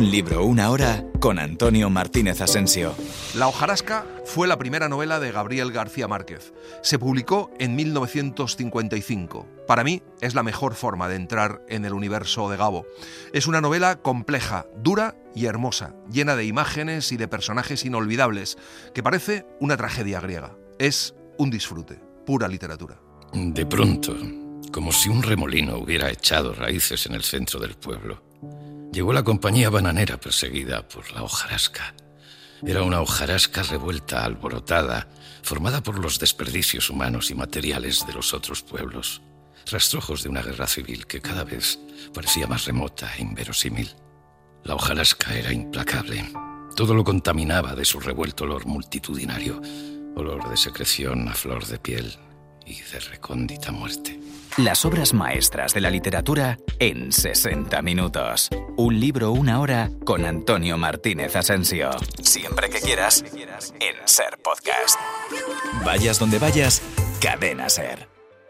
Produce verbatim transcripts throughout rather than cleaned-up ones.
Un libro, una hora, con Antonio Martínez Asensio. La hojarasca fue la primera novela de Gabriel García Márquez. Se publicó en mil novecientos cincuenta y cinco. Para mí es la mejor forma de entrar en el universo de Gabo. Es una novela compleja, dura y hermosa, llena de imágenes y de personajes inolvidables, que parece una tragedia griega. Es un disfrute, pura literatura. De pronto, como si un remolino hubiera echado raíces en el centro del pueblo, llegó la compañía bananera perseguida por la hojarasca. Era una hojarasca revuelta, alborotada, formada por los desperdicios humanos y materiales de los otros pueblos, rastrojos de una guerra civil que cada vez parecía más remota e inverosímil. La hojarasca era implacable. Todo lo contaminaba de su revuelto olor multitudinario, olor de secreción a flor de piel y de recóndita muerte. Las obras maestras de la literatura en sesenta minutos. Un libro, una hora, con Antonio Martínez Asensio. Siempre que quieras, en SER Podcast. Vayas donde vayas, Cadena SER.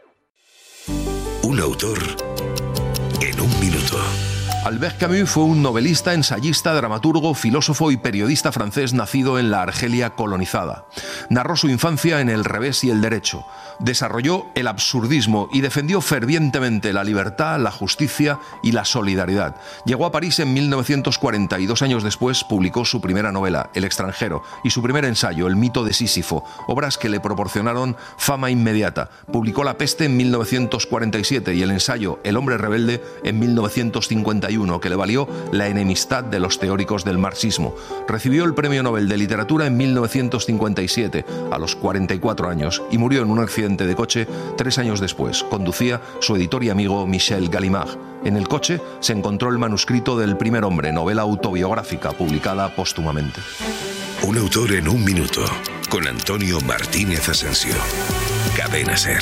Un autor en un minuto. Albert Camus fue un novelista, ensayista, dramaturgo, filósofo y periodista francés nacido en la Argelia colonizada. Narró su infancia en el revés y el derecho. Desarrolló el absurdismo y defendió fervientemente la libertad, la justicia y la solidaridad. Llegó a París en mil novecientos cuarenta y dos años después publicó su primera novela, El extranjero, y su primer ensayo, El mito de Sísifo, obras que le proporcionaron fama inmediata. Publicó La peste en mil novecientos cuarenta y siete y el ensayo El hombre rebelde en mil novecientos cincuenta y uno, que le valió la enemistad de los teóricos del marxismo. Recibió el Premio Nobel de Literatura en mil novecientos cincuenta y siete, a los cuarenta y cuatro años, y murió en un accidente de coche tres años después. Conducía su editor y amigo Michel Gallimard. En el coche se encontró el manuscrito del Primer hombre, novela autobiográfica publicada póstumamente. Un autor en un minuto, con Antonio Martínez Asensio. Cadena SER.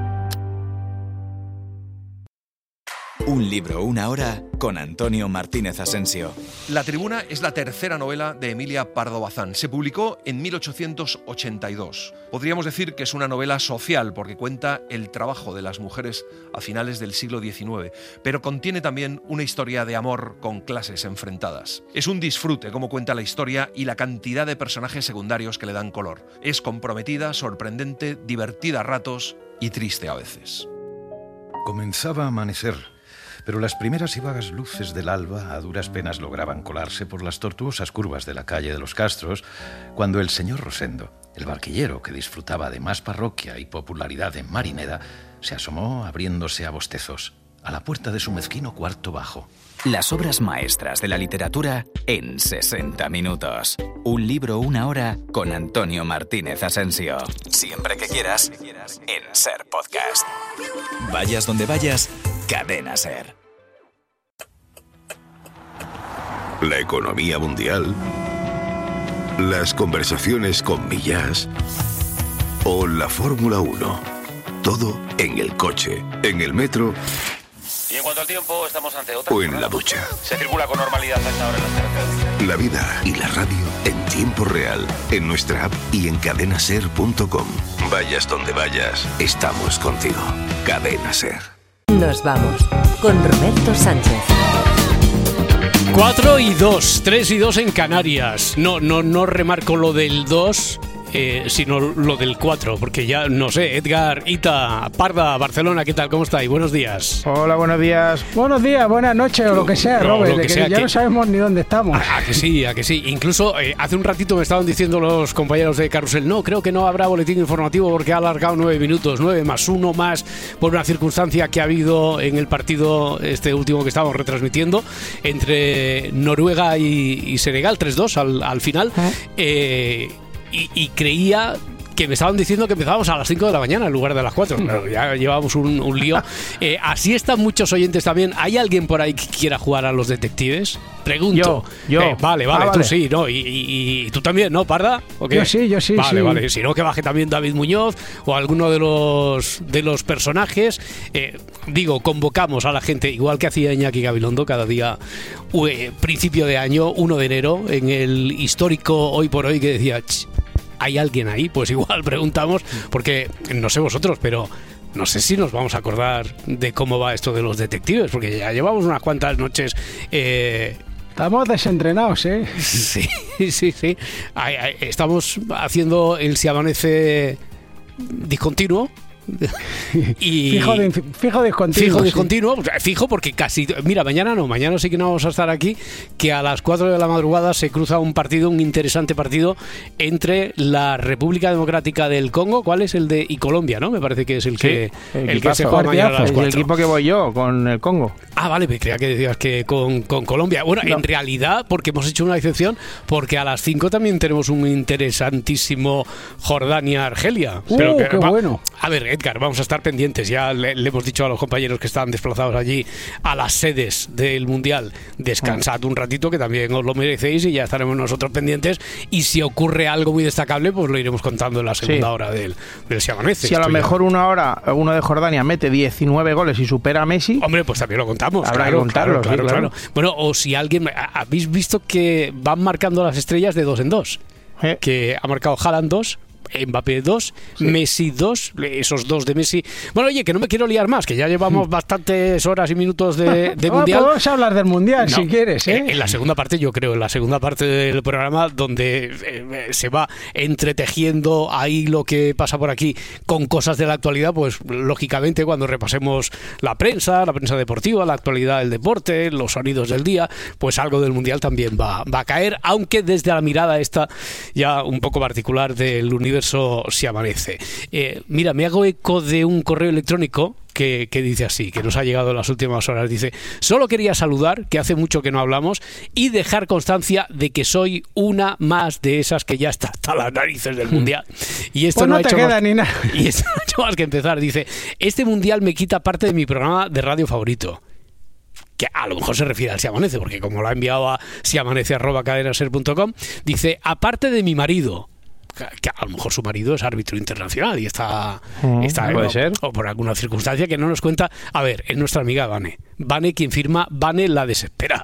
Un libro, una hora, con Antonio Martínez Asensio. La Tribuna es la tercera novela de Emilia Pardo Bazán. Se publicó en mil ochocientos ochenta y dos. Podríamos decir que es una novela social porque cuenta el trabajo de las mujeres a finales del siglo diecinueve, pero contiene también una historia de amor con clases enfrentadas. Es un disfrute como cuenta la historia y la cantidad de personajes secundarios que le dan color. Es comprometida, sorprendente, divertida a ratos y triste a veces. Comenzaba a amanecer, pero las primeras y vagas luces del alba a duras penas lograban colarse por las tortuosas curvas de la calle de los Castros, cuando el señor Rosendo, el barquillero que disfrutaba de más parroquia y popularidad en Marineda, se asomó abriéndose a bostezos a la puerta de su mezquino cuarto bajo. Las obras maestras de la literatura en sesenta minutos. Un libro, una hora, con Antonio Martínez Asensio. Siempre que quieras, en SER Podcast. Vayas donde vayas, Cadena SER. La economía mundial, las conversaciones con Millás o la Fórmula uno. Todo en el coche, en el metro. Y en cuanto al tiempo, estamos ante otra. O en la ducha. Se circula con normalidad a esta hora en las carreteras. La vida y la radio en tiempo real, en nuestra app y en cadena ser punto com. Vayas donde vayas, estamos contigo. Cadena SER. Nos vamos con Roberto Sánchez. cuatro y dos, tres y dos en Canarias. No, no, no remarco lo del dos, eh, sino lo del cuatro, porque ya no sé. Edgar, Ita, Parda, Barcelona, ¿qué tal? ¿Cómo estáis? Buenos días. Hola, buenos días. Buenos días, buenas noches o lo que sea, no, Robert, lo que que sea, ya que... no sabemos ni dónde estamos. A, a que sí, a que sí. Incluso eh, hace un ratito me estaban diciendo los compañeros de Carrusel, no, creo que no habrá boletín informativo porque ha alargado nueve minutos, nueve más uno más, por una circunstancia que ha habido en el partido este último que estábamos retransmitiendo entre Noruega y, y Senegal, tres dos al, al final. Eh, y, y creía que me estaban diciendo que empezábamos a las cinco de la mañana en lugar de las cuatro. Pero ya llevamos un, un lío. Eh, así están muchos oyentes también. ¿Hay alguien por ahí que quiera jugar a los detectives? Pregunto. Yo, yo. Eh, vale, vale, ah, tú vale. sí, ¿no? Y, y, y tú también, ¿no, Parda? ¿O qué? Yo sí, yo sí, Vale, sí. vale. Si no, que baje también David Muñoz o alguno de los de los personajes. Eh, digo, convocamos a la gente, igual que hacía Iñaki Gabilondo cada día, eh, principio de año, uno de enero, en el histórico Hoy por Hoy, que decía... ¿Hay alguien ahí? Pues igual preguntamos, porque no sé vosotros, pero no sé si nos vamos a acordar de cómo va esto de los detectives, porque ya llevamos unas cuantas noches eh, Estamos desentrenados, ¿eh? Sí, sí, sí. Ay, ay, estamos haciendo el Si Amanece discontinuo. Y fijo, de, fijo discontinuo. Fijo sí. discontinuo, fijo porque casi... Mira, mañana no, mañana sí que no vamos a estar aquí, que a las cuatro de la madrugada se cruza un partido, un interesante partido entre la República Democrática del Congo, ¿cuál es? El de... y Colombia, ¿no? Me parece que es el que, sí, el el que se juega mañana a las cuatro. El equipo que voy yo, con el Congo. Ah, vale, me creía que decías que con, con Colombia. Bueno, no. En realidad, porque hemos hecho una excepción, porque a las cinco también tenemos un interesantísimo Jordania-Argelia. Uh, Pero que, qué va, bueno. A ver, Edgar, vamos a estar pendientes. Ya le, le hemos dicho a los compañeros que están desplazados allí a las sedes del Mundial, descansad un ratito, que también os lo merecéis, y ya estaremos nosotros pendientes. Y si ocurre algo muy destacable, pues lo iremos contando en la segunda sí. hora del, del Si Amanece. Si a lo Esto mejor ya... una hora uno de Jordania mete diecinueve goles y supera a Messi, hombre, pues también lo contamos. Habrá claro, que contarlo, claro, sí, claro, claro. claro. Bueno, o si alguien... ¿Habéis visto que van marcando las estrellas de dos en dos? ¿Eh? Que ha marcado Haaland dos, Mbappé dos, sí. Messi dos, esos dos de Messi. Bueno, oye, que no me quiero liar más, que ya llevamos bastantes horas y minutos de, de ah, Mundial. Vamos a hablar del Mundial, no, si quieres, ¿eh? En la segunda parte, yo creo, en la segunda parte del programa, donde eh, se va entretejiendo ahí lo que pasa por aquí con cosas de la actualidad, pues lógicamente cuando repasemos la prensa, la prensa deportiva, la actualidad del deporte, los sonidos del día, pues algo del Mundial también va, va a caer, aunque desde la mirada esta ya un poco particular del universo Si Amanece. Eh, mira, me hago eco de un correo electrónico que, que dice así, que nos ha llegado en las últimas horas. Dice: solo quería saludar, que hace mucho que no hablamos, y dejar constancia de que soy una más de esas que ya está hasta las narices del Mundial. Y esto pues no, no ha te hecho queda más, ni nada. Y esto no ha hecho más que empezar. Dice: este Mundial me quita parte de mi programa de radio favorito. Que a lo mejor se refiere al Si Amanece, porque como lo ha enviado a siamanece arroba cadenaser punto com, dice: aparte de mi marido, que a lo mejor su marido es árbitro internacional y está, mm, está puede o, ser. o por alguna circunstancia que no nos cuenta. A ver, es nuestra amiga Vane. Vane quien firma Vane la desespera.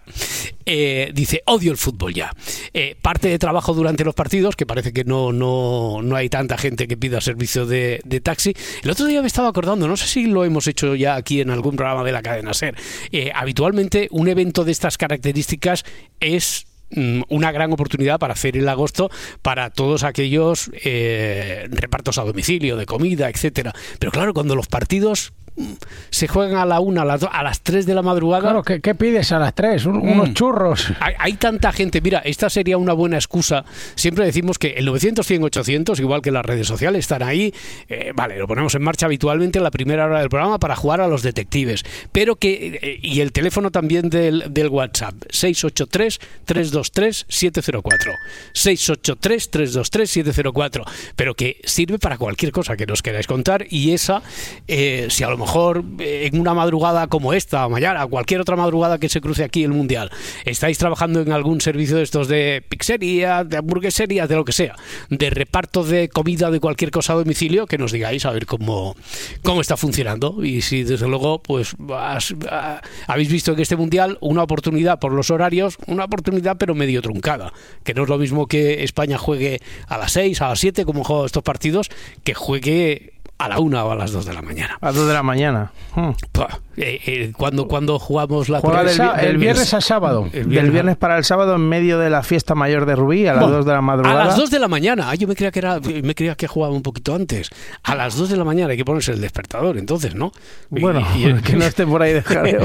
Eh, dice: odio el fútbol ya. Eh, parte de trabajo durante los partidos, que parece que no, no, no hay tanta gente que pida servicio de, de taxi. El otro día me estaba acordando, no sé si lo hemos hecho ya aquí en algún programa de la cadena SER. Eh, habitualmente un evento de estas características es una gran oportunidad para hacer el agosto para todos aquellos eh, repartos a domicilio de comida, etcétera. Pero claro, cuando los partidos se juegan a la una, a las, dos, a las tres de la madrugada. Claro, ¿qué, qué pides a las tres? Un, mm. Unos churros. Hay, hay tanta gente. Mira, esta sería una buena excusa. Siempre decimos que el novecientos, cien, ochocientos, igual que las redes sociales, están ahí. Eh, vale, lo ponemos en marcha habitualmente en la primera hora del programa para jugar a los detectives. Pero que... Eh, y el teléfono también del, del WhatsApp. seis ocho tres, tres dos tres, siete cero cuatro. seis ocho tres, tres dos tres, siete cero cuatro. Pero que sirve para cualquier cosa que nos queráis contar. Y esa, eh, si a lo mejor mejor en una madrugada como esta o mañana, cualquier otra madrugada que se cruce aquí el Mundial, estáis trabajando en algún servicio de estos de pizzería, de hamburguesería, de lo que sea, de reparto de comida, de cualquier cosa a domicilio, que nos digáis a ver cómo, cómo está funcionando. Y si desde luego pues has, a, habéis visto en este Mundial una oportunidad por los horarios, una oportunidad pero medio truncada, que no es lo mismo que España juegue a las seis, a las siete, como juega estos partidos, que juegue a la una o a las dos de la mañana. A las dos de la mañana. Hmm. Eh, eh, ¿cuándo, ¿Cuándo jugamos la Juega del, el, el viernes al sábado. El viernes. Del viernes para el sábado en medio de la fiesta mayor de Rubí a las bueno, dos de la madrugada. A las dos de la mañana. Ah, yo me creía que era, me creía que jugaba un poquito antes. A las dos de la mañana hay que ponerse el despertador, entonces, ¿no? Bueno, y, y, que no esté por ahí de jaleo.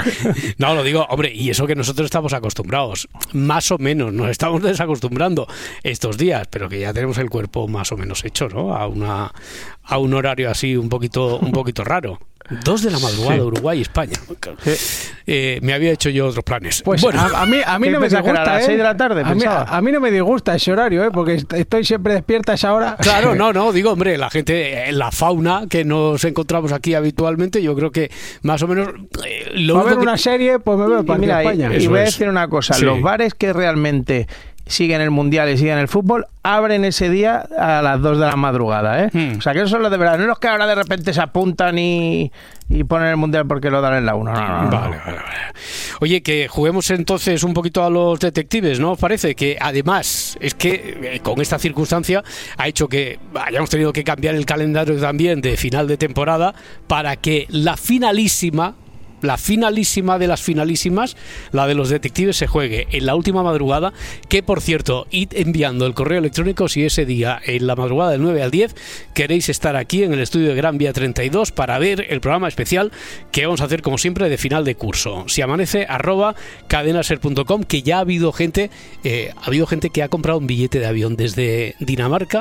No, lo digo, hombre, y eso que nosotros estamos acostumbrados. Más o menos, nos estamos desacostumbrando estos días, pero que ya tenemos el cuerpo más o menos hecho, ¿no? A una a un horario así un poquito un poquito raro. Dos de la madrugada, sí. Uruguay y España. Sí. Eh, me había hecho yo otros planes. Pues bueno, a, a mí, a mí no me disgusta, a las seis ¿eh? de la tarde, a mí, a, a mí no me disgusta ese horario, ¿eh? Porque estoy siempre despierta a esa hora. Claro, no, no, digo, hombre, la gente, la fauna que nos encontramos aquí habitualmente, yo creo que más o menos... Eh, lo para ver que... una serie, pues me veo para mira, España. Y, y voy a decir una cosa, sí. Los bares que realmente siguen el Mundial y siguen el fútbol, abren ese día a las dos de la madrugada, ¿eh? Hmm. O sea, que eso es lo de verdad. No es los que ahora de repente se apuntan y, y ponen el Mundial porque lo dan en la una. No, no, no. Vale, vale, vale. Oye, que juguemos entonces un poquito a los detectives, ¿no? Parece que además es que eh, con esta circunstancia ha hecho que hayamos tenido que cambiar el calendario también de final de temporada para que la finalísima la finalísima de las finalísimas, la de los detectives, se juegue en la última madrugada, que por cierto, id enviando el correo electrónico si ese día, en la madrugada del nueve al diez, queréis estar aquí en el estudio de Gran Vía treinta y dos para ver el programa especial que vamos a hacer como siempre de final de curso. Si amanece, arroba cadenaser punto com, que ya ha habido gente, eh, ha habido gente que ha comprado un billete de avión desde Dinamarca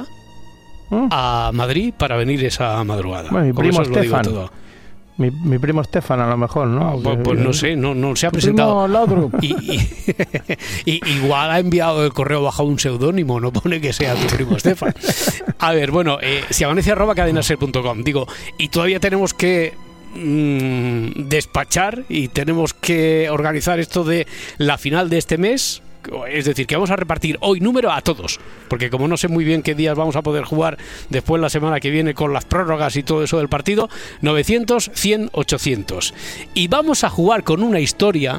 a Madrid para venir esa madrugada. Bueno, mi primo Estefan. Mi, mi primo Estefan, a lo mejor, ¿no? Ah, pues, pues no sé, no, no se ha presentado. Y, y, y, igual ha enviado el correo bajo un seudónimo, no pone que sea tu primo Estefan. A ver, bueno, eh, si amanece arroba cadenaser punto com, digo, y todavía tenemos que mmm, despachar y tenemos que organizar esto de la final de este mes. Es decir, que vamos a repartir hoy número a todos, porque como no sé muy bien qué días vamos a poder jugar después la semana que viene con las prórrogas y todo eso del partido, novecientos, cien, ochocientos. Y vamos a jugar con una historia...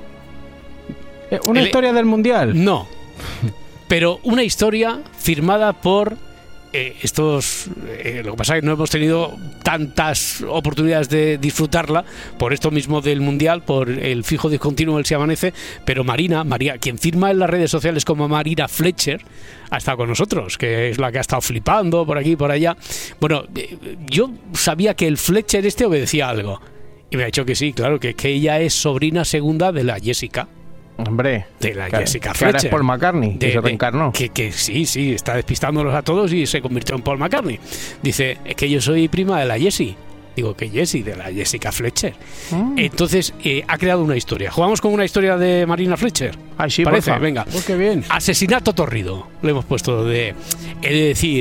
¿Una el, historia del Mundial? No, pero una historia firmada por... Eh, estos eh, lo que pasa es que no hemos tenido tantas oportunidades de disfrutarla por esto mismo del Mundial, por el fijo discontinuo del Si Amanece, pero Marina, María, quien firma en las redes sociales como Marina Fletcher, ha estado con nosotros, que es la que ha estado flipando por aquí y por allá. Bueno, eh, yo sabía que el Fletcher este obedecía algo y me ha dicho que sí, claro, que, que ella es sobrina segunda de la Jessica. Hombre, de la que, Jessica que Fletcher. ahora es Paul McCartney, de, que se reencarnó. Que, que sí, sí, está despistándolos a todos y se convirtió en Paul McCartney. Dice, es que yo soy prima de la Jessie. Digo, que Jessie, de la Jessica Fletcher. Mm. Entonces, eh, ha creado una historia. ¿Jugamos con una historia de Marina Fletcher? Ay, sí, ¿parece? Porfa. Venga. Oh, qué bien. Asesinato torrido. Le hemos puesto de... He de decir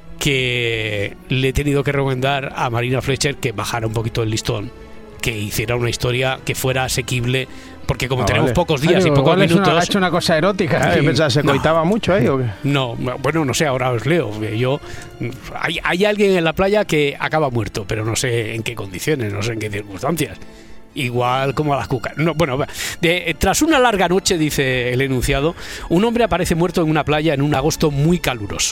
que le he tenido que recomendar a Marina Fletcher que bajara un poquito el listón, que hiciera una historia que fuera asequible, porque como ah, tenemos vale. pocos días Ay, y pocos minutos... Una, ha hecho una cosa erótica. Sí. Pensaba, ¿se no. coitaba mucho ahí o qué? No, bueno, no sé, ahora os leo. Yo, hay, hay alguien en la playa que acaba muerto, pero no sé en qué condiciones, no sé en qué circunstancias. Igual como a las cucas. No, bueno, de, tras una larga noche, dice el enunciado, un hombre aparece muerto en una playa en un agosto muy caluroso.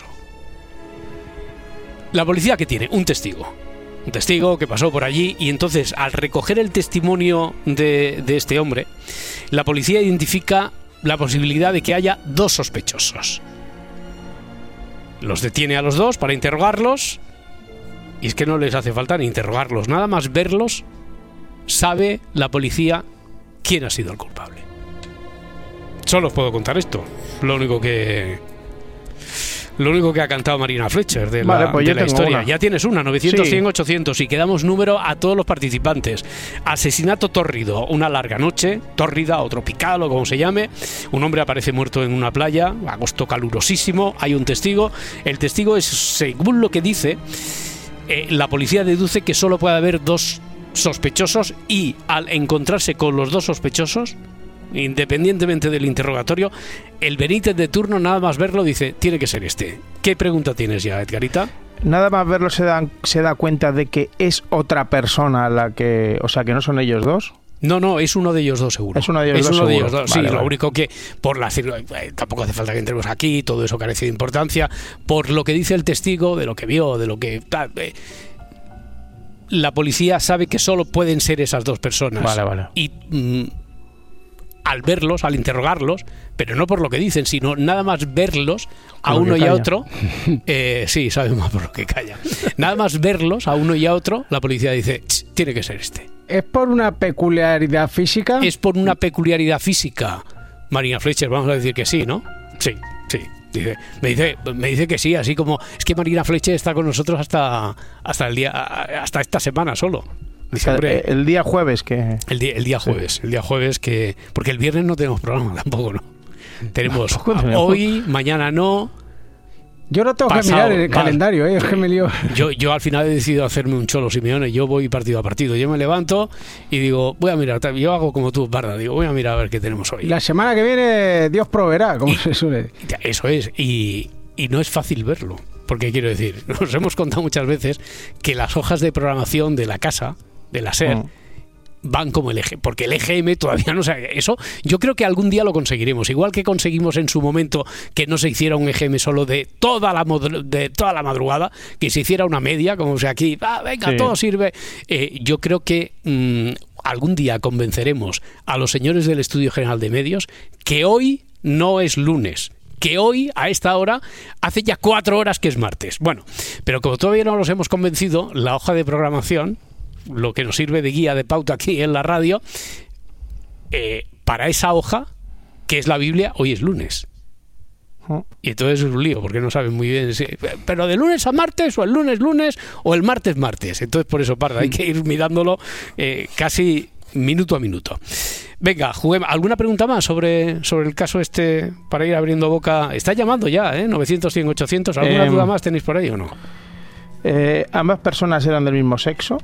La policía, ¿qué tiene? Un testigo. Un testigo que pasó por allí, y entonces al recoger el testimonio de, de este hombre, la policía identifica la posibilidad de que haya dos sospechosos. Los detiene a los dos para interrogarlos, y es que no les hace falta ni interrogarlos, nada más verlos sabe la policía quién ha sido el culpable. Solo os puedo contar esto, lo único que... Lo único que ha cantado Marina Fletcher de la, vale, pues de yo la historia. Una. Ya tienes una, novecientos, sí. cien, ochocientos, y quedamos número a todos los participantes. Asesinato tórrido, una larga noche, tórrida o tropical o como se llame. Un hombre aparece muerto en una playa, agosto calurosísimo, hay un testigo. El testigo es, según lo que dice, eh, la policía deduce que solo puede haber dos sospechosos, y al encontrarse con los dos sospechosos, independientemente del interrogatorio, el Benítez de turno, nada más verlo, dice, tiene que ser este. ¿Qué pregunta tienes ya, Edgarita? Nada más verlo se da, se da cuenta de que es otra persona la que... O sea, que no son ellos dos. No, no, es uno de ellos dos seguro. Es uno de ellos es dos uno seguro. De ellos dos. Vale, sí, vale. Lo único que, por la eh, tampoco hace falta que entremos aquí, todo eso carece de importancia. Por lo que dice el testigo, de lo que vio, de lo que... Eh, la policía sabe que solo pueden ser esas dos personas. Vale, vale. Y... Mm, al verlos, al interrogarlos, pero no por lo que dicen, sino nada más verlos a por uno y calla. a otro, eh, sí, sabemos por lo que calla, nada más verlos a uno y a otro, la policía dice, tiene que ser este. ¿Es por una peculiaridad física? Es por una peculiaridad física. Marina Fletcher, vamos a decir que sí, ¿no? Sí, sí. Dice, me dice, me dice que sí, así como es que Marina Fletcher está con nosotros hasta, hasta el día, hasta esta semana solo. Dice, hombre, el, el día jueves que... El día, el día jueves, sí. el día jueves que... Porque el viernes no tenemos programa tampoco, ¿no? Tenemos tampoco tenemos. Hoy, mañana no... Yo no tengo pasado, que mirar el vale. calendario, ¿eh? Es que me lío. Yo, yo al final he decidido hacerme un Cholo Simeone. Yo voy partido a partido. Yo me levanto y digo, voy a mirar. Yo hago como tú, Parda. Digo, voy a mirar a ver qué tenemos hoy. La semana que viene Dios proveerá, como y, se suele. Eso es. Y, y no es fácil verlo. Porque quiero decir, nos hemos contado muchas veces que las hojas de programación de la casa, de la SER, mm. van como el eje, porque el E G M todavía no se... Eso yo creo que algún día lo conseguiremos, igual que conseguimos en su momento que no se hiciera un E G M solo de toda la de toda la madrugada, que se hiciera una media, como si aquí, ah, venga, sí. todo sirve. Eh, yo creo que mmm, algún día convenceremos a los señores del Estudio General de Medios que hoy no es lunes, que hoy, a esta hora, hace ya cuatro horas que es martes. Bueno, pero como todavía no los hemos convencido, la hoja de programación, lo que nos sirve de guía de pauta aquí en la radio, eh, para esa hoja, que es la Biblia, hoy es lunes. Y entonces es un lío, porque no saben muy bien si, pero de lunes a martes, o el lunes lunes, o el martes martes. Entonces por eso, parda, hay que ir mirándolo eh, casi minuto a minuto. Venga, juguemos. ¿Alguna pregunta más sobre, sobre el caso este para ir abriendo boca? Está llamando ya, ¿eh? novecientos, cien, ochocientos. ¿Alguna eh, duda más tenéis por ahí o no? Eh, ¿Ambas personas eran del mismo sexo?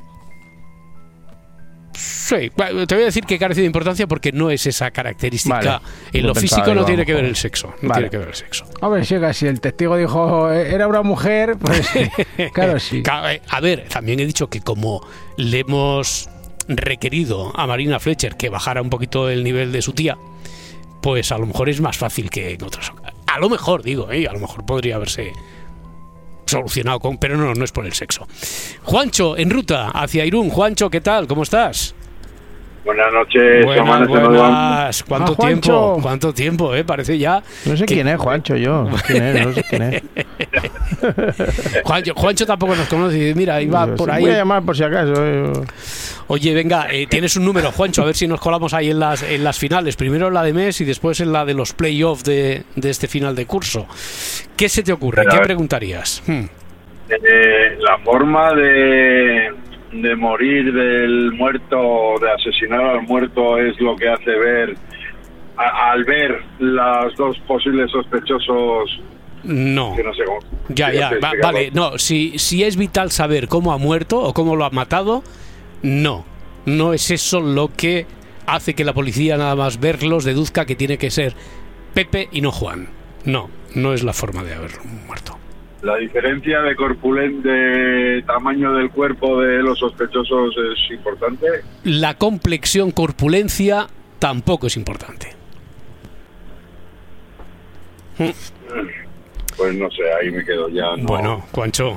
Sí, te voy a decir que carece de importancia porque no es esa característica. Vale. En lo físico no igual, tiene que ver el sexo. No vale. tiene que ver el sexo. Hombre, si, si el testigo dijo era una mujer, pues claro, sí. A ver, también he dicho que como le hemos requerido a Marina Fletcher que bajara un poquito el nivel de su tía, pues a lo mejor es más fácil que en otras. A lo mejor, digo, ¿eh? A lo mejor podría haberse solucionado con, pero no, no es por el sexo. Juancho, en ruta hacia Irún. Juancho, ¿qué tal? ¿Cómo estás? Buenas noches. Buenas, buenas. ¿Cuánto ah, tiempo? ¿Cuánto tiempo, eh? Parece ya... No sé que... quién es Juancho, yo. ¿Quién es? No sé quién es. Juancho, Juancho tampoco nos conoce. Mira, iba Pero por sí, ahí. Voy a llamar por si acaso. Oye, venga, eh, tienes un número, Juancho, a ver si nos colamos ahí en las, en las finales. Primero en la de mes y después en la de los playoffs de, de este final de curso. ¿Qué se te ocurre? Pero, ¿qué preguntarías? Hmm. Eh, la forma de, de morir del muerto, de asesinar al muerto, es lo que hace ver, a, al ver los dos posibles sospechosos. No. Que no sé cómo, ya, ya, no sé va, vale, no, si, si es vital saber cómo ha muerto o cómo lo ha matado, no, no es eso lo que hace que la policía nada más verlos deduzca que tiene que ser Pepe y no Juan. No, no es la forma de haber muerto. La diferencia de corpulen de tamaño del cuerpo de los sospechosos es importante. La complexión, corpulencia tampoco es importante. Pues no sé, ahí me quedo ya. No. Bueno, Juancho.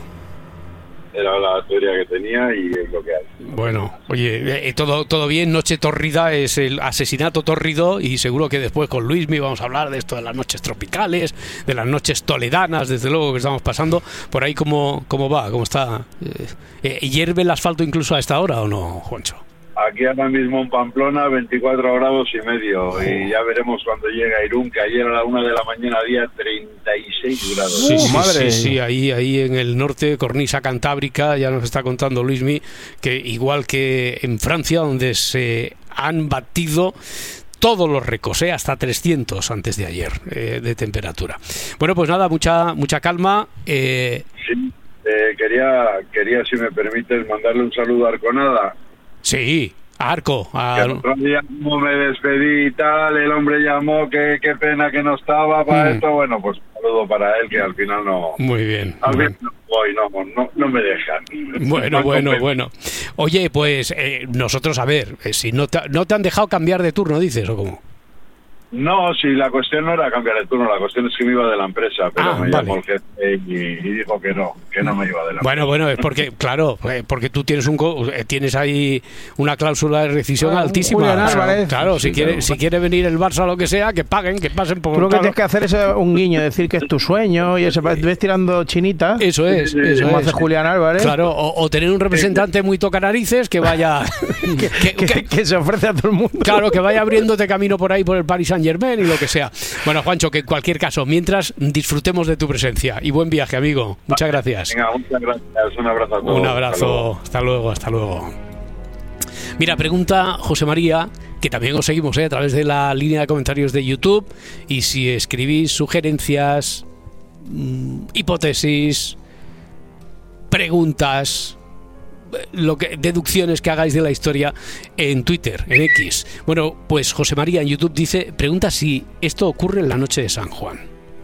Era la teoría que tenía y es lo que hay. Bueno, oye, eh, todo todo bien. Noche tórrida es el asesinato tórrido y seguro que después con Luismi vamos a hablar de esto de las noches tropicales, de las noches toledanas, desde luego que estamos pasando. Por ahí, ¿cómo, cómo va? ¿Cómo está? Eh, eh, ¿Hierve el asfalto incluso a esta hora o no, Juancho? Aquí ahora mismo en Pamplona, veinticuatro grados y medio. Oh. Y ya veremos cuando llega a Irún, que ayer a la una de la mañana había treinta y seis grados. Sí, sí, madre. Sí, sí, ahí, ahí en el norte, cornisa cantábrica, ya nos está contando Luismi, que igual que en Francia, donde se han batido todos los récords, ¿eh? Hasta trescientos antes de ayer eh, de temperatura. Bueno, pues nada, mucha mucha calma. Eh... Sí, eh, quería, quería, si me permites, mandarle un saludo a Arconada. Sí, a Arco. A... El otro día, como me despedí y tal, el hombre llamó, que qué pena que no estaba para mm. esto. Bueno, pues un saludo para él, que al final no... Muy bien. Al bueno. final no voy, no, no, no me dejan. Bueno, bueno, bueno. Oye, pues eh, nosotros, a ver, eh, si no te, no te han dejado cambiar de turno, dices, ¿o cómo? No, si la cuestión no era cambiar de turno, la cuestión es que me iba de la empresa, pero ah, me vale. llamó el jefe y, y dijo que no, que no me iba de la bueno, empresa. Bueno, es porque, claro, porque tú tienes un tienes ahí una cláusula de rescisión ah, altísima. Álvarez. Claro, si quiere, si quiere venir el Barça o lo que sea, que paguen, que pasen por... Tú lo que tienes que hacer es un guiño, decir que es tu sueño y eso, ves tirando chinita. Eso es, sí, sí, eso como es. hace Julián Álvarez. Claro, o, o tener un representante muy tocanarices que vaya... que, que, que, que se ofrece a todo el mundo. Claro, que vaya abriéndote camino por ahí por el Paris Saint-Germain y lo que sea. Bueno, Juancho, que en cualquier caso, mientras disfrutemos de tu presencia y buen viaje, amigo. Muchas gracias. Venga, muchas gracias. Un abrazo a todos. Un abrazo. Hasta luego, hasta luego. Hasta luego. Mira, pregunta José María, que también os seguimos ¿eh? a través de la línea de comentarios de YouTube. Y si escribís sugerencias, mmm, hipótesis, preguntas, lo que deducciones que hagáis de la historia en Twitter, en X. Bueno, pues José María en YouTube dice, pregunta si esto ocurre en la noche de San Juan.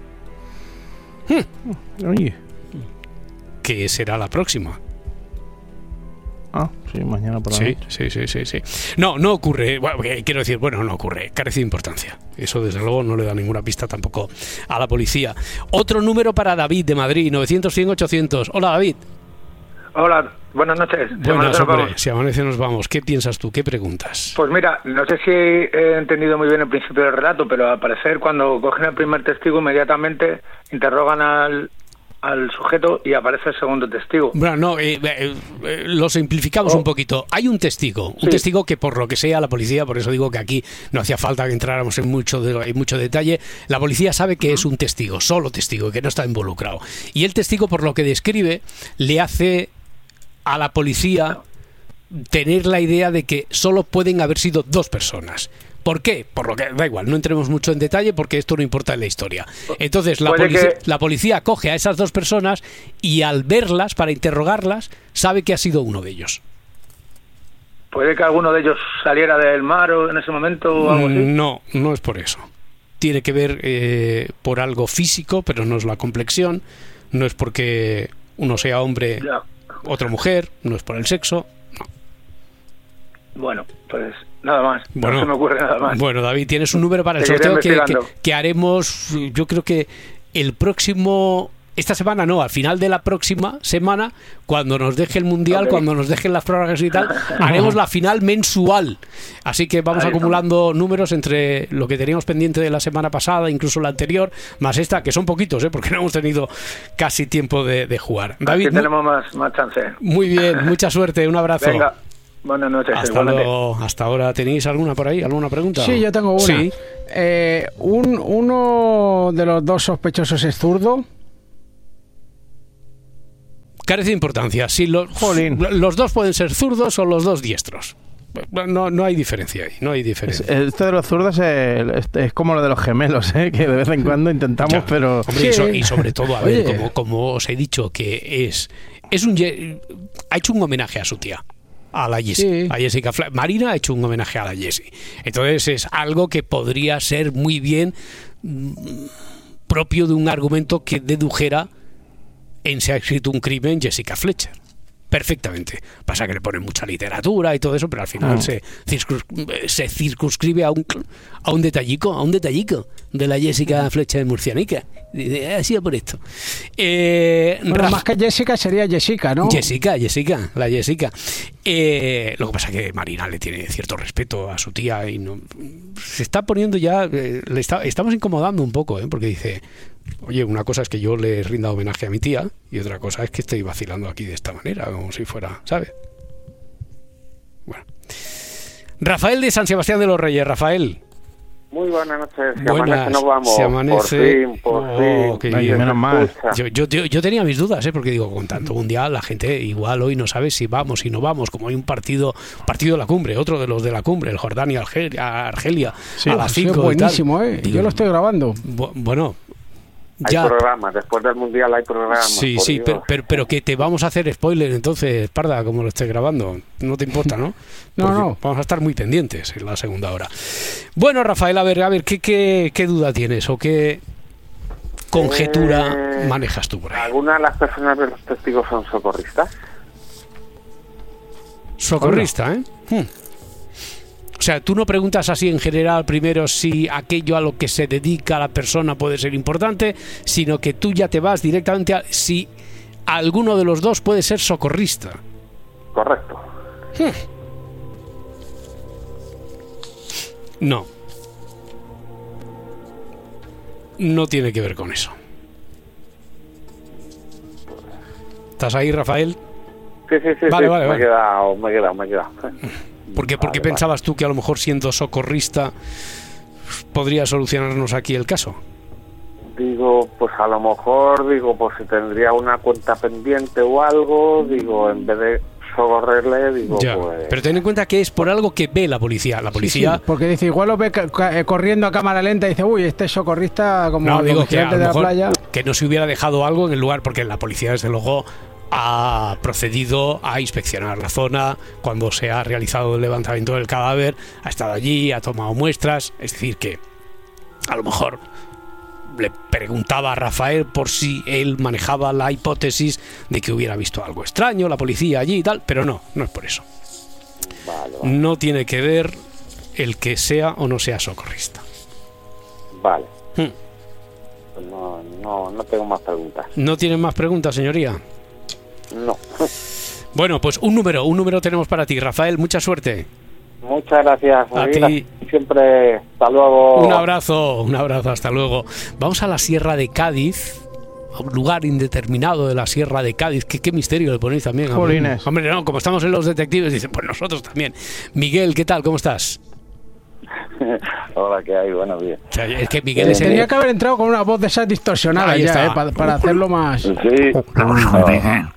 Hmm. Oye. ¿Qué será la próxima? Ah, sí, mañana por la sí, noche. Sí, sí, sí, sí. No, no ocurre. Bueno, quiero decir, bueno, no ocurre. Carece de importancia. Eso, desde luego, no le da ninguna pista tampoco a la policía. Otro número para David de Madrid, novecientos, cien, ochocientos. Hola, David. Hola, buenas noches. Buenas, si hombre, si amanece nos vamos. ¿Qué piensas tú? ¿Qué preguntas? Pues mira, no sé si he entendido muy bien el principio del relato, pero al parecer cuando cogen al primer testigo inmediatamente interrogan al, al sujeto y aparece el segundo testigo. Bueno, no, eh, eh, eh, lo simplificamos oh. un poquito. Hay un testigo, un sí. testigo que por lo que sea la policía, por eso digo que aquí no hacía falta que entráramos en mucho, de, en mucho detalle, la policía sabe que uh-huh. es un testigo, solo testigo, que no está involucrado. Y el testigo, por lo que describe, le hace a la policía tener la idea de que solo pueden haber sido dos personas. ¿Por qué? Por lo que da igual, no entremos mucho en detalle porque esto no importa en la historia. Entonces la policía, que... la policía coge a esas dos personas y al verlas, para interrogarlas, sabe que ha sido uno de ellos. ¿Puede que alguno de ellos saliera del mar o en ese momento o algo así? No, no es por eso. Tiene que ver eh, por algo físico, pero no es la complexión, no es porque uno sea hombre... Ya. Otra mujer, no es por el sexo, no. Bueno, pues nada más, bueno, no se me ocurre nada más. Bueno, David, tienes un número para el sorteo que, que, que haremos, yo creo que el próximo... Esta semana no, al final de la próxima semana, cuando nos deje el Mundial, okay. cuando nos dejen las prórrogas y tal, haremos la final mensual. Así que vamos Ahí acumulando estamos. números entre lo que teníamos pendiente de la semana pasada, incluso la anterior, más esta, que son poquitos, ¿eh? Porque no hemos tenido casi tiempo de, de jugar. David, Aquí tenemos más, más chance. Muy bien, mucha suerte, un abrazo. Venga. Buenas noches. Hasta, luego, hasta ahora. ¿Tenéis alguna por ahí? ¿Alguna pregunta? Sí, yo tengo una. Sí. Eh, un, uno de los dos sospechosos es zurdo. Carece de importancia. Si los, los dos pueden ser zurdos o los dos diestros. No, no hay diferencia ahí, no hay diferencia. Esto de los zurdos es, es como lo de los gemelos, ¿eh? Que de vez en cuando intentamos, ya, pero... Hombre, sí. y, so, y sobre todo, a ver, como, como os he dicho, que es, es un ha hecho un homenaje a su tía, a la Jessie, sí. a Jessica Fletcher. Marina ha hecho un homenaje a la Jessie. Entonces es algo que podría ser muy bien mmm, propio de un argumento que dedujera en Se ha escrito un crimen Jessica Fletcher. Perfectamente. Pasa que le ponen mucha literatura y todo eso, pero al final no. se, circuns, se circunscribe a un, a un detallico, a un detallico de la Jessica Fletcher murcianica. Ha sido por esto. Eh, bueno, Raf... más que Jessica sería Jessica, ¿no? Jessica, Jessica, la Jessica. Eh, lo que pasa es que Marina le tiene cierto respeto a su tía y no se está poniendo ya, eh, le está, estamos incomodando un poco, ¿eh? Porque dice, oye, una cosa es que yo le rinda homenaje a mi tía y otra cosa es que estoy vacilando aquí de esta manera, como si fuera, ¿sabes? Bueno. Rafael de San Sebastián de los Reyes. Rafael. Muy buenas noches. Se buenas, amanece, nos vamos. Se amanece. Por fin, por oh, fin. Bien, menos mal. Yo, yo, yo, yo tenía mis dudas, ¿eh? Porque digo, con tanto mundial, la gente igual hoy no sabe si vamos, si no vamos. Como hay un partido partido de la cumbre, otro de los de la cumbre, el Jordania, Argelia, Argelia sí, a las cinco. Buenísimo, ¿eh? Digo, yo lo estoy grabando. Bu- bueno. Hay ya. programas, después del Mundial hay programas. Sí, sí, pero, pero, pero que te vamos a hacer spoiler entonces, Parda, como lo estés grabando. No te importa, ¿no? No, Porque no. Vamos a estar muy pendientes en la segunda hora. Bueno, Rafael, a ver, a ver, ¿qué, qué, qué duda tienes o qué conjetura eh, manejas tú por ahí? ¿Alguna de las personas de los testigos son socorristas? Socorrista, ¿eh? Hmm. O sea, tú no preguntas así en general primero si aquello a lo que se dedica la persona puede ser importante, sino que tú ya te vas directamente a si alguno de los dos puede ser socorrista. Correcto. Hmm. No. No tiene que ver con eso. ¿Estás ahí, Rafael? Sí, sí, sí. Vale, sí. vale, me, vale. He quedado, me he quedado, me he quedado. ¿Por qué, ¿por qué vale, pensabas vale. tú que a lo mejor siendo socorrista podría solucionarnos aquí el caso? Digo, pues a lo mejor, digo, pues si tendría una cuenta pendiente o algo, digo, en vez de socorrerle, digo, ya, pues... pero ten en cuenta que es por algo que ve la policía. La policía... Sí, sí, porque dice, igual lo ve corriendo a cámara lenta y dice, uy, este es socorrista como no, digo que a lo de la mejor playa. Que no se hubiera dejado algo en el lugar, porque la policía desde luego ha procedido a inspeccionar la zona cuando se ha realizado el levantamiento del cadáver, ha estado allí, ha tomado muestras, es decir que a lo mejor le preguntaba a Rafael por si él manejaba la hipótesis de que hubiera visto algo extraño, la policía allí y tal, pero no, no es por eso. Vale, vale. No tiene que ver el que sea o no sea socorrista. Vale. Hmm. No, no, no tengo más preguntas. ¿No tienen más preguntas, señoría? No. Bueno, pues un número, un número tenemos para ti, Rafael, mucha suerte. Muchas gracias. A Mira, ti. siempre, hasta luego. Un abrazo, un abrazo, hasta luego. Vamos a la Sierra de Cádiz, a un lugar indeterminado de la Sierra de Cádiz. ¿Qué, qué misterio le ponéis también? Jolines. Hombre, no, como estamos en Los Detectives, dicen, pues nosotros también. Miguel, ¿qué tal? ¿Cómo estás? Hola, ¿qué hay? Buenos días. O sea, es que Miguel Eh, es el... Tenía que haber entrado con una voz de esas distorsionada Ahí ya, está. eh, pa- para hacerlo más... Sí. No.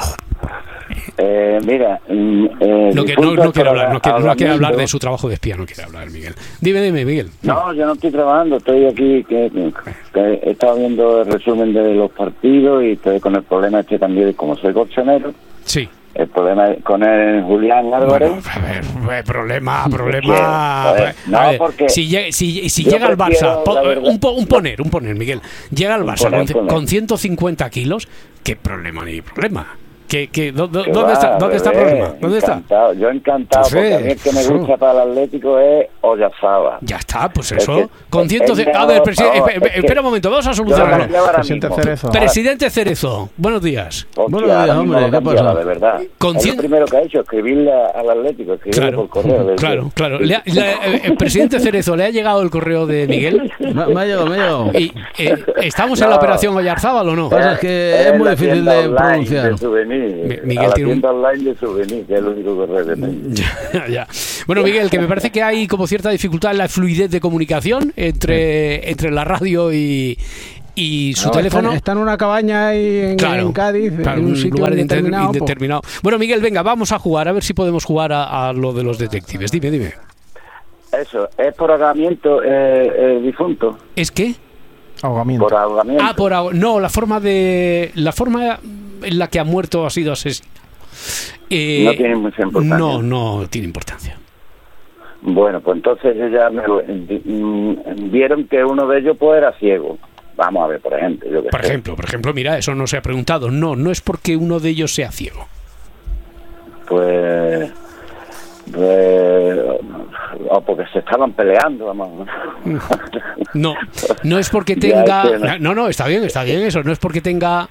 Eh, mira, mm, eh, No, que, no, disculpa no quiere por hablar, no quiere, no quiere hablar de hablamiento. su trabajo de espía, no quiere hablar, Miguel. Dime, dime, Miguel. No, yo no estoy trabajando, estoy aquí, que, que he estado viendo el resumen de los partidos y estoy con el problema este también, como soy colchonero. Sí. El problema con el Julián Álvarez. Bueno, a ver, eh, problema, problema. A ver, no, A ver, porque si llega, si, si yo llega al prefiero, Barça, po- la verdad- un, po- un poner, un poner, Miguel. Llega al Un Barça poner, con, poner. con ciento cincuenta kilos, ¿qué problema ni problema? ¿Qué, qué, do- do- Que ¿Dónde va, está, dónde está el bebé, problema? ¿Dónde está? encantado, Yo encantado, Pues, porque eh, a mí el que me eso. gusta para el Atlético es Oyarzabal. Ya está, pues Es eso. que- Con es- ciento... es A mejor, ver, presi- no, espe- es que espera un momento, vamos a yo lo solucionarlo. cambiaba ahora Presidente mismo. Cerezo. Presidente Cerezo, buenos días. Hostia, Buenos días, ahora mismo hombre, lo ¿qué cambiaba, pasa? de verdad. Con Es cien- lo primero que ha hecho, escribirle al Atlético, escribirle Claro, por correo. de- claro, claro. Le ha- le- eh, el presidente Cerezo, ¿le ha llegado el correo de Miguel? Me, me ha llegado, me ha llegado. Y, eh, ¿Estamos en No. la operación Oyarzábal o no? Lo que pasa es que es muy la difícil tienda de online pronunciar. De souvenir, Mi- Miguel a la tiene un- tienda online de souvenir, que es el único correo que tengo. Ya, ya. Bueno, Miguel, que me parece que hay como cierta dificultad en la fluidez de comunicación entre, entre la radio y, y su No, teléfono. Está, está en una cabaña ahí en, Claro, en Cádiz, claro, en un sitio lugar inter- indeterminado. pues. indeterminado. Bueno, Miguel, venga, vamos a jugar, a ver si podemos jugar a, a lo de los detectives. Dime, dime. Eso, es por ahogamiento eh, eh, difunto. ¿Es qué? Ahogamiento. Por ahogamiento. Ah, por ahog- no, la forma de la forma en la que ha muerto ha sido asesinado. Eh, No tiene mucha importancia. No, no tiene importancia. Bueno, pues entonces ellos ya me, mm, vieron que uno de ellos pues era ciego. Vamos a ver, por ejemplo. Yo que Por sé. ejemplo, por ejemplo, mira, eso no se ha preguntado. No, no es porque uno de ellos sea ciego. Pues... pues o porque se estaban peleando, vamos. No, no es porque Ya, tenga... es que no. No, no, está bien, está bien eso. No es porque tenga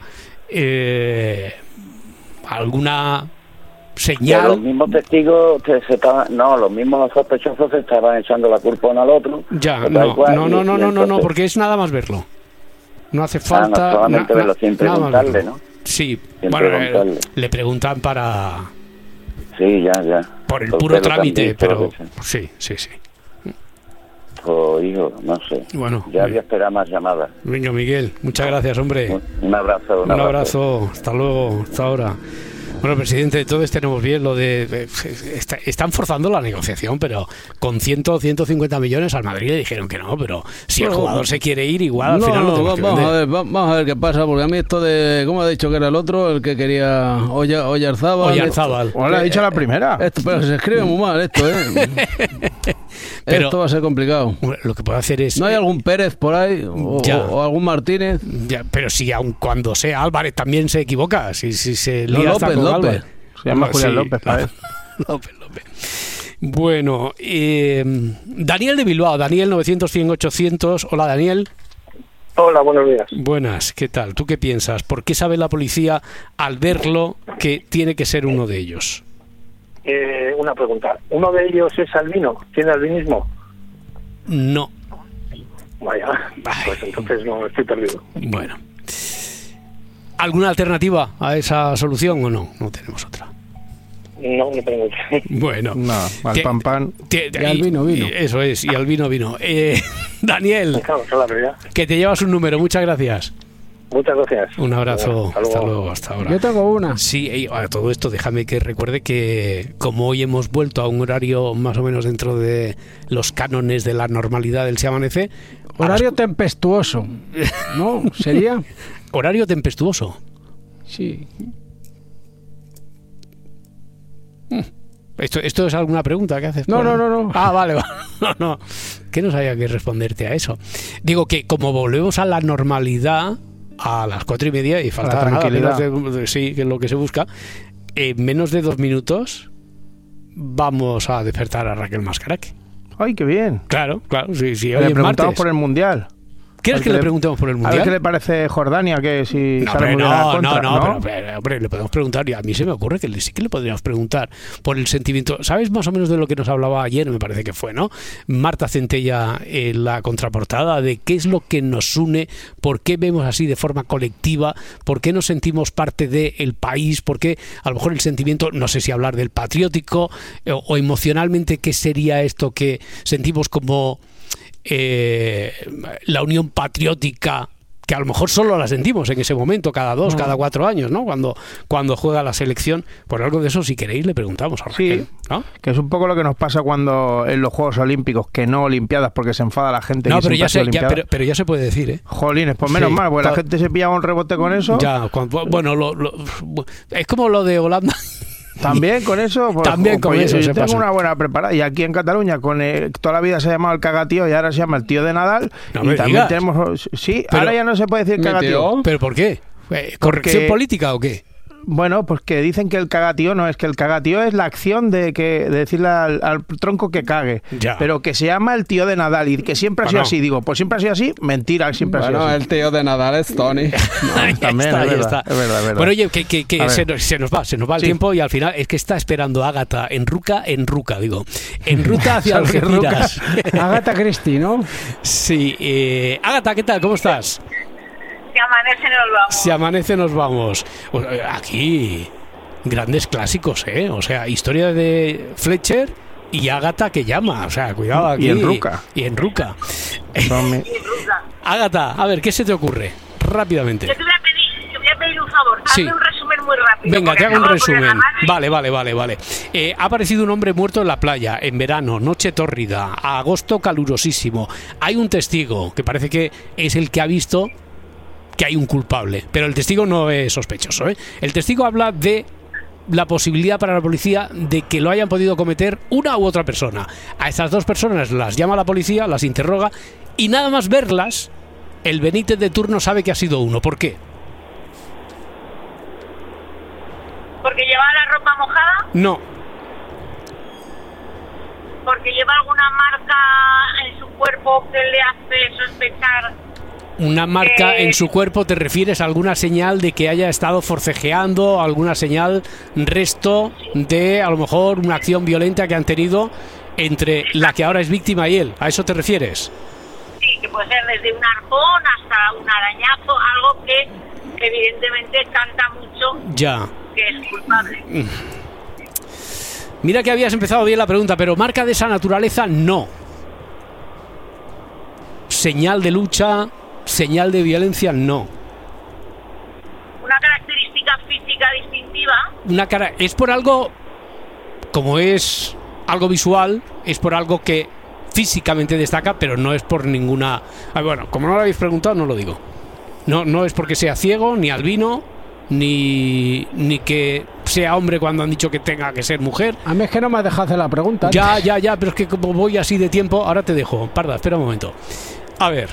eh, alguna Que señal... los mismos testigos que se estaban, no, los mismos sospechosos se estaban echando la culpa uno al otro. Ya, tal no, cual, no, y- no, no, y no, no, no, entonces- porque es nada más verlo. No hace Ah, no, falta... solamente na- verlo na- sin nada más preguntarle, verlo. ¿no? Sí, Sin bueno, eh, preguntarle. le preguntan para... Sí, ya, ya. Por el Pues puro ustedes lo que han trámite, visto, pero... lo que sea. Sí, sí, sí. Pues, hijo, no sé. Bueno, Ya voy a esperar más llamadas. Venga, Miguel, muchas gracias, hombre. Un, un abrazo, un, Un abrazo, hasta luego, hasta ahora. Bueno, presidente, todos tenemos bien lo de... de- está- están forzando la negociación, pero con cien, ciento cincuenta millones al Madrid le dijeron que no, pero si el No, jugador se quiere ir, igual al No, final lo no, tenemos va- que vamos vender. a ver, va- vamos a ver qué pasa, porque a mí esto de, ¿cómo ha dicho que era el otro? El que quería Oya- Oyarzábal. Oyarzábal. Esto- O le ha dicho la primera. Esto, pero se escribe muy mal esto, ¿eh? Pero- esto va a ser complicado. Lo que puedo hacer es... ¿No hay algún Pérez por ahí? O, Ya. o algún Martínez? Ya, pero si aun cuando sea Álvarez también se equivoca, si, si se No, lía hasta López, con López. Álvarez. Se llama No, Julián sí, López, ¿sabes? López, López. Bueno, eh, Daniel de Bilbao, Daniel novecientos, cien, ochocientos. Hola, Daniel. Hola, buenos días. Buenas, ¿qué tal? ¿Tú qué piensas? ¿Por qué sabe la policía al verlo que tiene que ser uno de ellos? Eh, una pregunta. ¿Uno de ellos es albino? ¿Tiene albinismo? No. Vaya, pues entonces no, estoy perdido. Bueno. ¿Alguna alternativa a esa solución o no? No tenemos otra. No, no tengo. Bueno. No, al Que- pan pan. que- Y al vino, vino. y- Eso es, y al vino, vino. Eh, Daniel, Claro, claro, ya. que te llevas un número, muchas gracias. Muchas gracias. Un abrazo, Hasta hasta luego. luego, hasta ahora. Yo tengo una. Sí, y a todo esto déjame que recuerde que como hoy hemos vuelto a un horario más o menos dentro de los cánones de la normalidad del Se Amanece, a Horario las- tempestuoso. ¿No? ¿Sería? horario tempestuoso. Sí. ¿Esto, ¿Esto es alguna pregunta que haces? No, por- no, no, no. Ah, vale, vale. No, no. Que no sabía que responderte a eso. Digo que como volvemos a la normalidad a las cuatro y media y falta la nada, tranquilidad. menos de- de- sí, que es lo que se busca, en menos de dos minutos vamos a despertar a Raquel Mascaraque. Ay, qué bien. Claro, claro, sí, sí, Le hoy es preguntamos martes. por el Mundial. ¿Quieres que le preguntemos por el Mundial? A ver qué le parece Jordania, que si no, sale hombre, muy bien a la no, contra, no, no, ¿no? pero, pero, hombre, le podemos preguntar, y a mí se me ocurre que le, sí que le podríamos preguntar por el sentimiento. ¿Sabes más o menos de lo que nos hablaba ayer? Me parece que fue, ¿no? Marta Centella en la contraportada, de qué es lo que nos une, por qué vemos así de forma colectiva, por qué nos sentimos parte del país, por qué a lo mejor el sentimiento, no sé si hablar del patriótico o, o emocionalmente, qué sería esto que sentimos como eh, la unión patriótica, que a lo mejor solo la sentimos en ese momento, cada dos, cada cuatro años, ¿no? Cuando, cuando juega la selección. Por algo de eso, si queréis, le preguntamos a Raquel, sí, ¿no? Que es un poco lo que nos pasa cuando en los Juegos Olímpicos, que no Olimpiadas, porque se enfada la gente. No, que pero ya, se, ya, pero, pero ya se puede decir, ¿eh? Jolines, pues menos sí, mal, porque la gente se pillaba un rebote con eso. Ya, cuando, bueno, lo, lo, es como lo de Holanda. También con eso, pues, también con pues, eso yo se tengo pasa. una buena preparada. Y aquí en Cataluña, con el, toda la vida se ha llamado el cagatío y ahora se llama el tío de Nadal. No y me también digas. tenemos. Sí, Pero, ahora ya no se puede decir cagatío. ¿Pero por qué? ¿Corrección política o qué? Bueno, pues que dicen que el cagatío no es que el cagatío es la acción de que de decirle al, al tronco que cague, ya. Pero que se llama el tío de Nadal y que siempre ha sido bueno. así. Digo, pues siempre ha sido así, mentira, siempre bueno, ha sido así. el tío de Nadal es Tony. No, también está, es, verdad, está. es verdad, es verdad. Bueno, oye, que, que, que se, nos, se nos va, se nos va el sí. tiempo y al final es que está esperando Ágata en Ruca, en Ruca, digo, en ruta hacia Algeciras. Agatha Christie, ¿no? Sí, eh, Ágata, ¿qué tal? ¿Cómo estás? Si amanece nos vamos. Si amanece nos vamos. Aquí, grandes clásicos, ¿eh? O sea, historia de Fletcher y Ágata que llama. O sea, cuidado aquí. Y en Ruca. Y en Ruca. Ágata, a ver, ¿qué se te ocurre? Rápidamente. Yo te voy a pedir, te voy a pedir un favor. Sí. Hazme un resumen muy rápido. Venga, te hago un acabo de poner resumen. la madre. Vale, vale, vale, vale. Eh, ha aparecido un hombre muerto en la playa, en verano, noche tórrida, agosto calurosísimo. Hay un testigo que parece que es el que ha visto que hay un culpable, pero el testigo no es sospechoso, ¿eh? El testigo habla de la posibilidad para la policía de que lo hayan podido cometer una u otra persona. A estas dos personas las llama la policía, las interroga y nada más verlas, el Benítez de turno sabe que ha sido uno. ¿Por qué? ¿Porque lleva la ropa mojada? No. ¿Porque lleva alguna marca en su cuerpo que le hace sospechar? Una marca eh... en su cuerpo, ¿te refieres a alguna señal de que haya estado forcejeando, alguna señal, resto de a lo mejor una acción violenta que han tenido entre la que ahora es víctima y él? ¿A eso te refieres? Sí, que puede ser desde un arpón hasta un arañazo, algo que evidentemente canta mucho ya. Que es culpable. Mira que habías empezado bien la pregunta, pero marca de esa naturaleza no. Señal de lucha, señal de violencia no. Una característica física distintiva. Una cara, es por algo, como es algo visual, es por algo que físicamente destaca, pero no es por ninguna. Ah, bueno, como no lo habéis preguntado, no lo digo. No, no es porque sea ciego, ni albino, ni, ni que sea hombre cuando han dicho que tenga que ser mujer. A mí es que no me has dejado hacer la pregunta. Ya, ya, ya, pero es que como voy así de tiempo, ahora te dejo. Parda, espera un momento. A ver.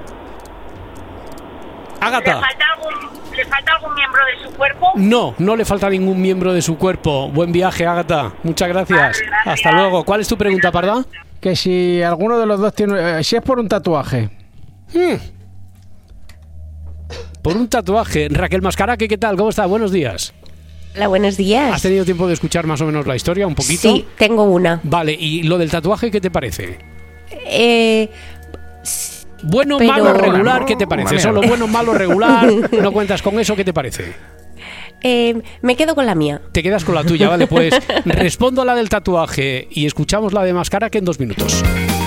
Ágata. ¿Le falta algún, ¿Le falta algún miembro de su cuerpo? No, no le falta ningún miembro de su cuerpo. Buen viaje, Ágata. Muchas gracias. Vale, gracias. Hasta luego. ¿Cuál es tu pregunta, Parda? Que si alguno de los dos tiene... Eh, si es por un tatuaje. Hmm. Por un tatuaje. Raquel Mascaraque, ¿qué tal? ¿Cómo estás? Buenos días. Hola, buenos días. ¿Has tenido tiempo de escuchar más o menos la historia? ¿Un poquito? Sí, tengo una. Vale, ¿y lo del tatuaje qué te parece? Eh... Bueno, Pero... malo, regular, ¿qué te parece? Bueno. Solo bueno, malo, regular. No cuentas con eso, ¿qué te parece? Eh, me quedo con la mía. Te quedas con la tuya, vale, pues respondo a la del tatuaje y escuchamos la de Mascaraque en dos minutos.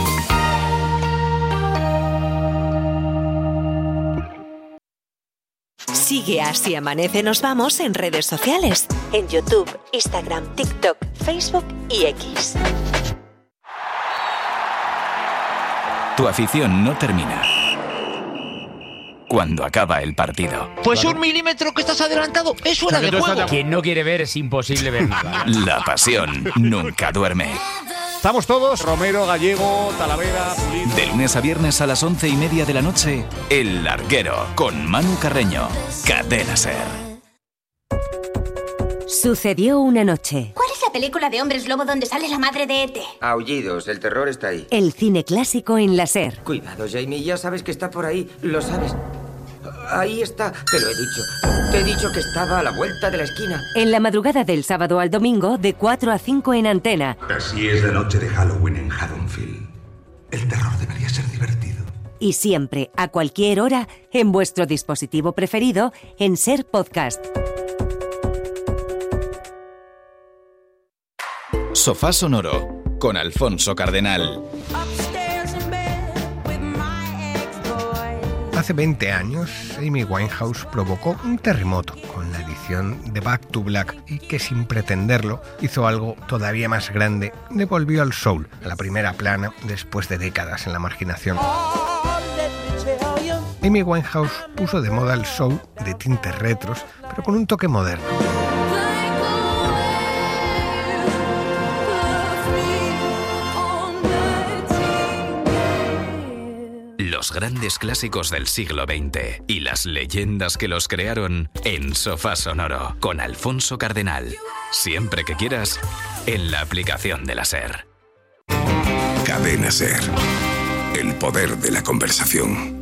Sigue a Si Amanece Nos Vamos en redes sociales, en YouTube, Instagram, TikTok, Facebook y X. Tu afición no termina cuando acaba el partido. Pues un milímetro que estás adelantado es fuera de juego. Quien no quiere ver es imposible ver nada. La pasión nunca duerme. Estamos todos, Romero, Gallego, Talavera, Pulido. De lunes a viernes a las once y media de la noche, El Larguero, con Manu Carreño. Cadena Ser. Sucedió una noche. ¿Cuál es la la película de Hombres Lobo donde sale la madre de E T? Aullidos, el terror está ahí. El cine clásico en la SER. Cuidado, Jamie, ya sabes que está por ahí, lo sabes. Ahí está, te lo he dicho. Te he dicho que estaba a la vuelta de la esquina. En la madrugada del sábado al domingo, de cuatro a cinco en Antena. Así es la noche de Halloween en Haddonfield. El terror debería ser divertido. Y siempre, a cualquier hora, en vuestro dispositivo preferido, en SER Podcast. Sofá Sonoro con Alfonso Cardenal. Hace veinte años, Amy Winehouse provocó un terremoto con la edición de Back to Black y que sin pretenderlo hizo algo todavía más grande, devolvió al soul a la primera plana después de décadas en la marginación. Amy Winehouse puso de moda el soul de tintes retros, pero con un toque moderno. Los grandes clásicos del siglo veinte y las leyendas que los crearon en Sofá Sonoro con Alfonso Cardenal. Siempre que quieras, en la aplicación de la SER. Cadena SER. El poder de la conversación.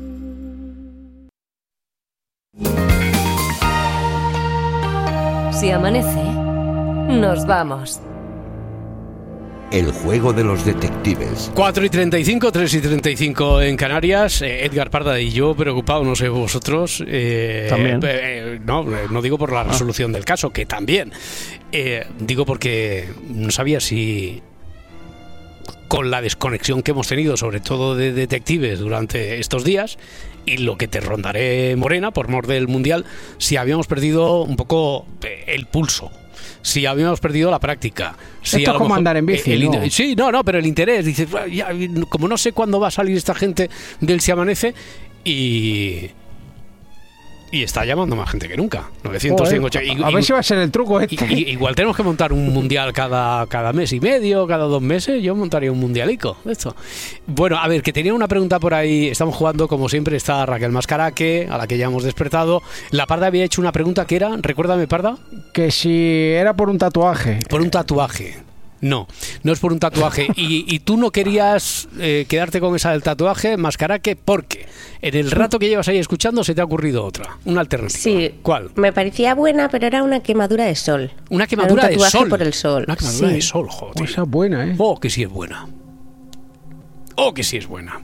Si amanece, nos vamos. El juego de los detectives. cuatro y treinta y cinco, tres y treinta y cinco en Canarias. Eh, Edgar Parda y yo preocupado, no sé vosotros. Eh, también. Eh, no, no digo por la resolución ah. del caso, que también. Eh, digo porque no sabía si con la desconexión que hemos tenido, sobre todo de detectives durante estos días, y lo que te rondaré, Morena, por mor del Mundial, si habíamos perdido un poco el pulso. Si habíamos perdido la práctica. Si Esto es como mejor, andar en bici, el, ¿no? el, sí, no, no, pero el interés. Dices, ya, como no sé cuándo va a salir esta gente del Si Amanece, y... Y está llamando más gente que nunca. novecientos cincuenta. Joder, a ver si va a ser el truco este. Y, y, igual tenemos que montar un mundial cada, cada mes y medio, cada dos meses. Yo montaría un mundialico de esto. Bueno, a ver, que tenía una pregunta por ahí. Estamos jugando, como siempre, está Raquel Mascaraque, a la que ya hemos despertado. La Parda había hecho una pregunta que era, recuérdame, Parda. Que si era por un tatuaje. Por un tatuaje. No, no es por un tatuaje. Y, y tú no querías eh, quedarte con esa del tatuaje, Mascaraque, porque en el rato que llevas ahí escuchando se te ha ocurrido otra, una alternativa. Sí. ¿Cuál? Me parecía buena, pero era una quemadura de sol. Una quemadura un de sol. por el sol. Una quemadura sí. de sol, joder. Oh, esa es buena, ¿eh? Oh, que sí es buena. Oh, que sí es buena.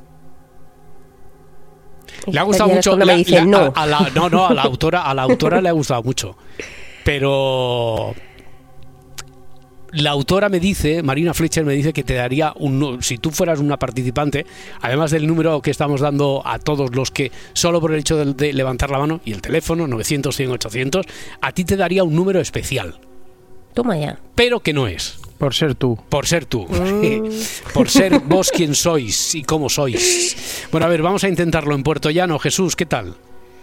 Le ha gustado mucho. La, dice, la, no. A, a la, no, no, a la autora, a la autora le ha gustado mucho. Pero la autora me dice, Marina Fletcher me dice que te daría un, si tú fueras una participante, además del número que estamos dando a todos los que, solo por el hecho de, de levantar la mano y el teléfono, novecientos, cien, ochocientos, a ti te daría un número especial. Toma ya. Pero que no es. Por ser tú. Por ser tú. Mm. Por ser vos quien sois y cómo sois. Bueno, a ver, vamos a intentarlo en Puerto Llano. Jesús, ¿qué tal?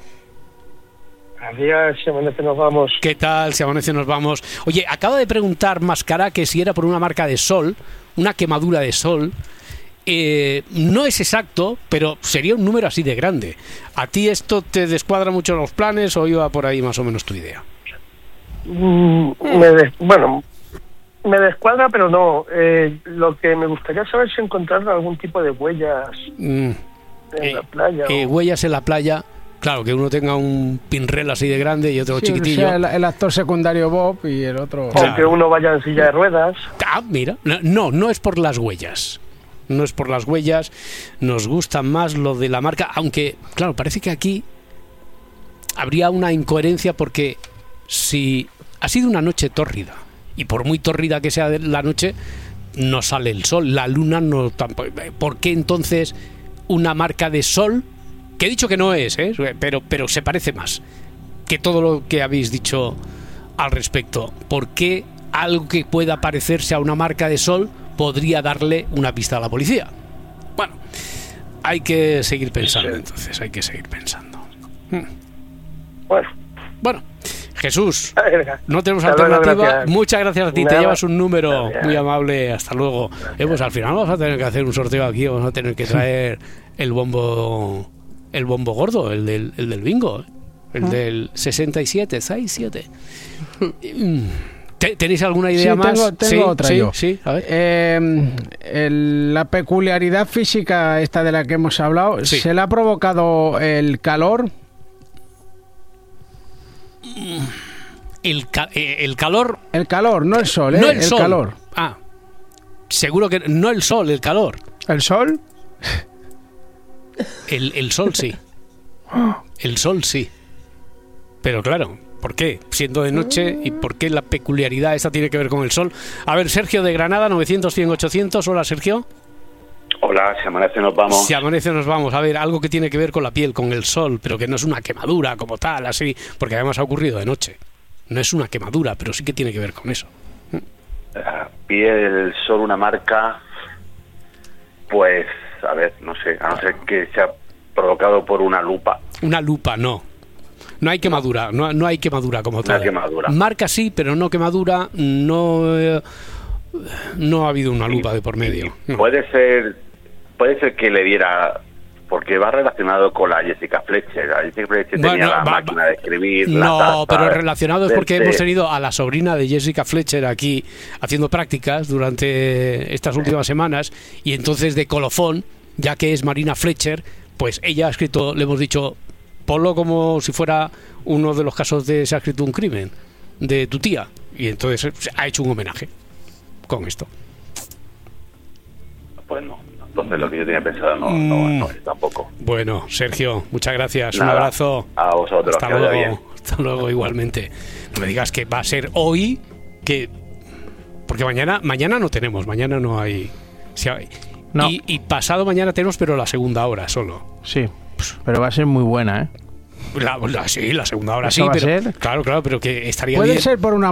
Adiós, si amanece nos vamos. ¿Qué tal? Si amanece nos vamos. Oye, acaba de preguntar Mascara que si era por una marca de sol, una quemadura de sol. Eh, no es exacto, pero sería un número así de grande. ¿A ti esto te descuadra mucho los planes o iba por ahí más o menos tu idea? Mm, me des, bueno, me descuadra, pero no. Eh, lo que me gustaría saber es si encontrar algún tipo de huellas mm. en eh, la playa. Eh, o... Huellas en la playa. Claro, que uno tenga un pinrel así de grande y otro sí, chiquitillo. O sea, el, el actor secundario Bob y el otro... O claro. Que uno vaya en silla de ruedas. Ah, mira. No, no es por las huellas. No es por las huellas. Nos gusta más lo de la marca. Aunque, claro, parece que aquí habría una incoherencia porque si ha sido una noche tórrida, y por muy tórrida que sea la noche, no sale el sol. La luna no... ¿Por qué entonces una marca de sol? Que he dicho que no es, ¿eh? pero, pero se parece más que todo lo que habéis dicho al respecto. ¿Por qué algo que pueda parecerse a una marca de sol podría darle una pista a la policía? Bueno, hay que seguir pensando, entonces, hay que seguir pensando. Hmm. Bueno. Bueno, Jesús, no tenemos Hasta alternativa. Luego, gracias. Muchas gracias a ti, Nada. Te llevas un número Gracias. muy amable. Hasta luego. Eh, pues al final vamos a tener que hacer un sorteo aquí, vamos a tener que traer el bombo... El bombo gordo, el del, el del bingo, el ¿Ah? del sesenta y siete, seis, siete. ¿Tenéis alguna idea sí, más? Tengo, tengo sí, otra sí, yo. Sí, a ver. Eh, el, la peculiaridad física esta de la que hemos hablado, sí. ¿se le ha provocado el calor? El, ca el calor... El calor, no el sol, ¿eh? No el, el sol. calor. Ah, seguro que no el sol, el calor. ¿El sol? El, el sol sí. El sol sí. Pero claro, ¿por qué? Siendo de noche, ¿y por qué la peculiaridad esta tiene que ver con el sol? A ver, Sergio de Granada, novecientos, cien, ochocientos. Hola, Sergio. Hola, si amanece nos vamos. Si amanece nos vamos. A ver, algo que tiene que ver con la piel, con el sol, pero que no es una quemadura como tal, así, porque además ha ocurrido de noche. No es una quemadura, pero sí que tiene que ver con eso. La piel, el sol, una marca, pues, a ver, no sé, a no ser que sea provocado por una lupa. Una lupa, no. No hay quemadura, no, no hay quemadura como tal. No hay quemadura. Marca sí, pero no quemadura, no, eh, no ha habido una lupa de por medio. No. Puede ser, puede ser que le diera, porque va relacionado con la Jessica Fletcher. La Jessica Fletcher Bueno, tenía la va, máquina de escribir. No, la taza, pero relacionado es porque desde... hemos tenido a la sobrina de Jessica Fletcher aquí haciendo prácticas durante estas últimas semanas, y entonces de colofón, ya que es Marina Fletcher, pues ella ha escrito, le hemos dicho, ponlo como si fuera uno de los casos de se ha escrito un crimen de tu tía, y entonces ha hecho un homenaje con esto. Pues no, entonces lo que yo tenía pensado no, mm. no, no es tampoco. Bueno, Sergio, muchas gracias. Nada, un abrazo. A vosotros. Hasta luego. Bien. Hasta luego, igualmente. No me digas que va a ser hoy, que porque mañana mañana no tenemos, mañana no hay. Si hay no. Y, y pasado mañana tenemos, pero la segunda hora solo. Sí, pero va a ser muy buena, ¿eh? La, la, sí, la segunda hora sí, pero ser? claro, claro, pero que estaría Puede bien. ser por una